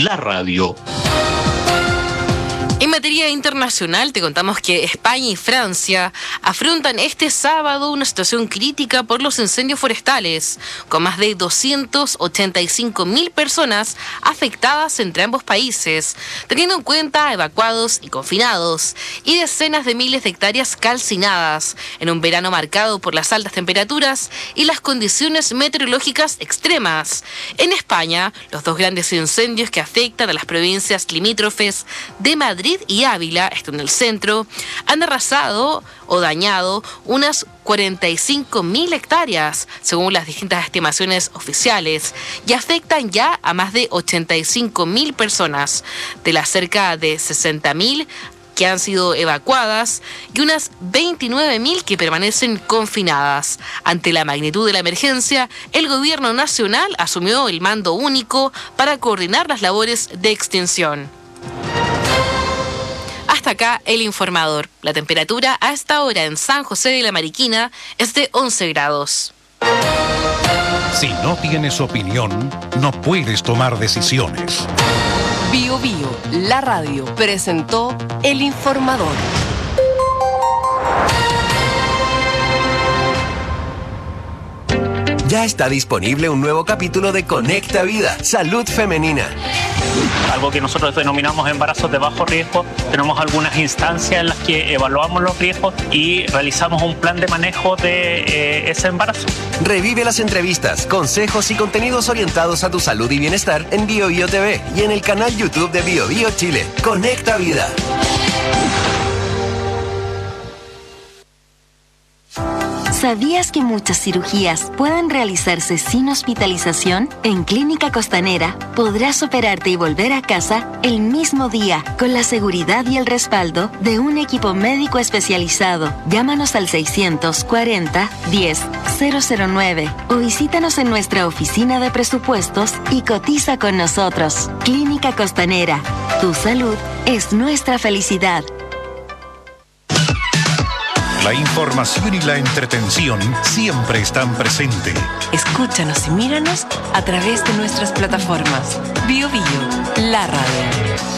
la radio. En materia internacional, te contamos que España y Francia afrontan este sábado una situación crítica por los incendios forestales, con más de 285.000 personas afectadas entre ambos países, teniendo en cuenta evacuados y confinados, y decenas de miles de hectáreas calcinadas, en un verano marcado por las altas temperaturas y las condiciones meteorológicas extremas. En España, los dos grandes incendios que afectan a las provincias limítrofes de Madrid y Ávila, esto en el centro, han arrasado o dañado unas 45.000 hectáreas, según las distintas estimaciones oficiales, y afectan ya a más de 85.000 personas, de las cerca de 60.000 que han sido evacuadas y unas 29.000 que permanecen confinadas. Ante la magnitud de la emergencia, el gobierno nacional asumió el mando único para coordinar las labores de extinción. Hasta acá el informador. La temperatura a esta hora en San José de la Mariquina es de 11 grados. Si no tienes opinión, no puedes tomar decisiones. Bio Bio, la radio, presentó el informador. Ya está disponible un nuevo capítulo de Conecta Vida, Salud Femenina. Algo que nosotros denominamos embarazos de bajo riesgo. Tenemos algunas instancias en las que evaluamos los riesgos y realizamos un plan de manejo de ese embarazo. Revive las entrevistas, consejos y contenidos orientados a tu salud y bienestar en Bio Bio TV y en el canal YouTube de Bio Bio Chile. Conecta Vida. ¿Sabías que muchas cirugías pueden realizarse sin hospitalización? En Clínica Costanera podrás operarte y volver a casa el mismo día con la seguridad y el respaldo de un equipo médico especializado. Llámanos al 640 10 009 o visítanos en nuestra oficina de presupuestos y cotiza con nosotros. Clínica Costanera. Tu salud es nuestra felicidad. La información y la entretención siempre están presentes. Escúchanos y míranos a través de nuestras plataformas. Bio Bio, la radio.